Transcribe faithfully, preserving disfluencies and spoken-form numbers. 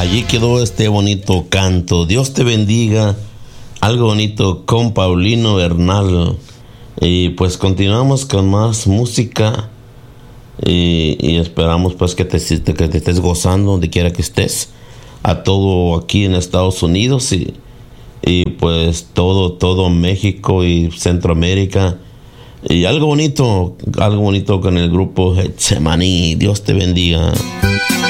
Allí quedó este bonito canto. Dios te bendiga. Algo bonito con Paulino Bernal. Y pues continuamos con más música. Y, y esperamos pues que te, que te estés gozando donde quiera que estés. A todo aquí en Estados Unidos y, y pues todo, todo México y Centroamérica. Y algo bonito, algo bonito con el grupo Getsemaní. Dios te bendiga.